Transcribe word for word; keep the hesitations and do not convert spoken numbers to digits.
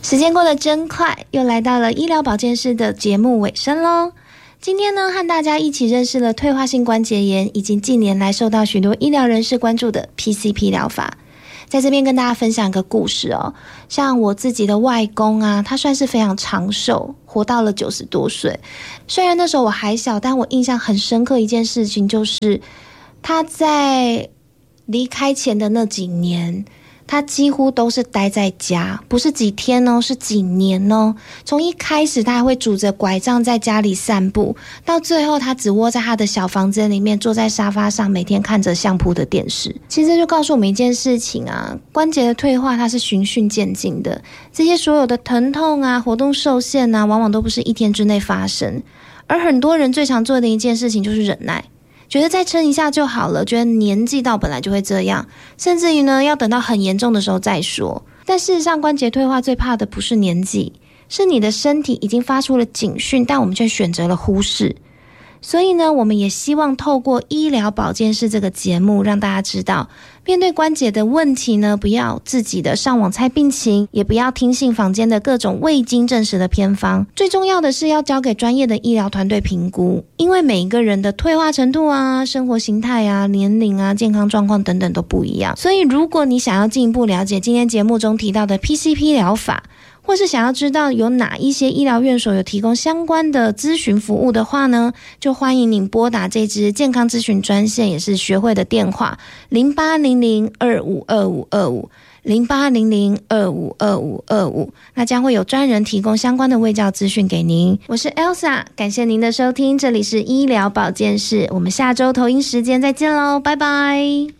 时间过得真快，又来到了医疗保健室的节目尾声咯。今天呢，和大家一起认识了退化性关节炎以及近年来受到许多医疗人士关注的 P C P 疗法。在这边跟大家分享一个故事哦，像我自己的外公啊，他算是非常长寿，活到了九十多岁。虽然那时候我还小，但我印象很深刻一件事情，就是他在离开前的那几年，他几乎都是待在家，不是几天哦，是几年哦。从一开始他还会拄着拐杖在家里散步，到最后他只窝在他的小房间里面，坐在沙发上，每天看着相扑的电视。其实这就告诉我们一件事情啊，关节的退化它是循序渐进的，这些所有的疼痛啊、活动受限啊，往往都不是一天之内发生。而很多人最常做的一件事情就是忍耐，觉得再撑一下就好了，觉得年纪到本来就会这样，甚至于呢要等到很严重的时候再说。但事实上，关节退化最怕的不是年纪，是你的身体已经发出了警讯，但我们却选择了忽视。所以呢，我们也希望透过医疗保健室这个节目，让大家知道，面对关节的问题呢，不要自己的上网猜病情，也不要听信坊间的各种未经证实的偏方。最重要的是要交给专业的医疗团队评估，因为每一个人的退化程度啊、生活形态啊、年龄啊、健康状况等等都不一样。所以如果你想要进一步了解今天节目中提到的 P C P 疗法，或是想要知道有哪一些医疗院所有提供相关的咨询服务的话呢，就欢迎您拨打这支健康咨询专线，也是学会的电话零八零零二五二五二五 零八零零二五二五二五，那将会有专人提供相关的卫教资讯给您。我是 Elsa， 感谢您的收听，这里是医疗保健室，我们下周同一时间再见咯，拜拜。